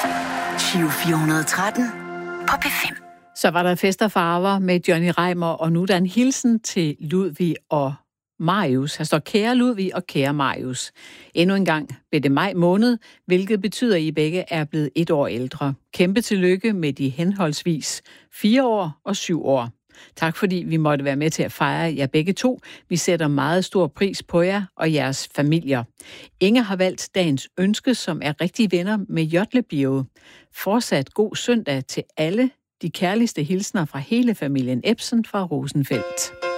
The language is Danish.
Giro 413 på P5. Så var der fest og farver med Johnny Reimer, og nu er der en hilsen til Ludvig og Marius. Her står: kære Ludvig og kære Marius. Endnu en gang blev det maj måned, hvilket betyder, at I begge er blevet 1 år ældre. Kæmpe tillykke med de henholdsvis 4 år og 7 år. Tak fordi vi måtte være med til at fejre jer begge to. Vi sætter meget stor pris på jer og jeres familier. Inge har valgt dagens ønske, som er rigtige venner med Jotlebio. Fortsat god søndag til alle. De kærligste hilsner fra hele familien Ebsen fra Rosenfeldt.